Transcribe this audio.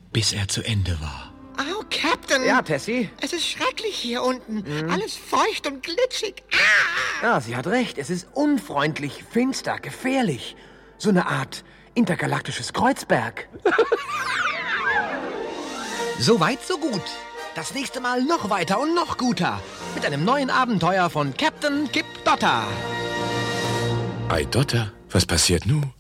bis er zu Ende war. Oh, Captain. Ja, Tessie? Es ist schrecklich hier unten. Alles feucht und glitschig. Ja, sie hat recht. Es ist unfreundlich, finster, gefährlich. So eine Art intergalaktisches Kreuzberg. So weit, so gut. Das nächste Mal noch weiter und noch guter. Mit einem neuen Abenteuer von Captain Kip Dotter. Ei Dotter, was passiert nun?